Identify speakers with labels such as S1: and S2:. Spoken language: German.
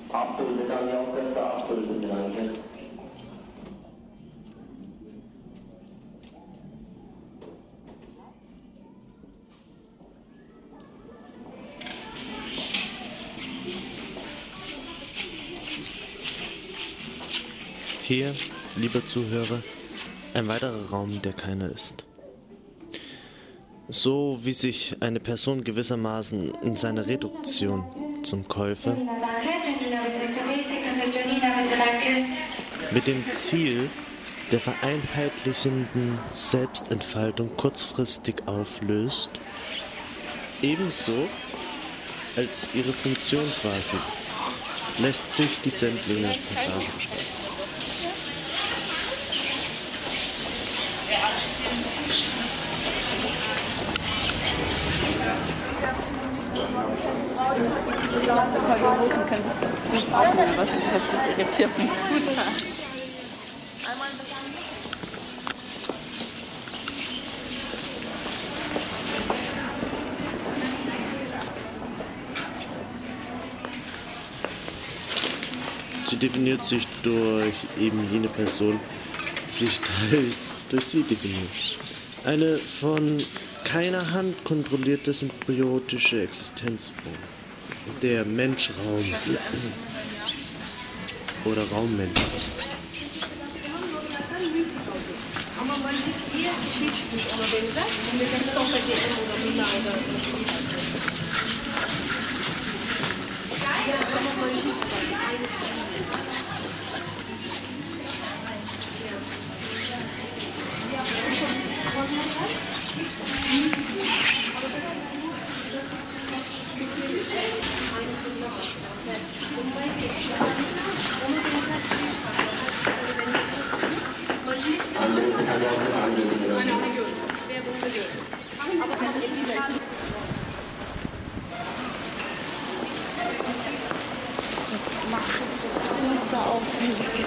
S1: Hier, lieber Zuhörer, ein weiterer Raum, der keiner ist. So wie sich eine Person gewissermaßen in seiner Reduktion zum Käufer mit dem Ziel der vereinheitlichenden Selbstentfaltung kurzfristig auflöst, ebenso als ihre Funktion quasi, lässt sich die Sendlinger Passage beschreiben. Sie definiert sich durch eben jene Person, die sich teils durch sie definiert. Eine von keiner Hand kontrollierte symbiotische Existenzform. Der Menschraum oder Raummensch.
S2: Jetzt macht unser auf.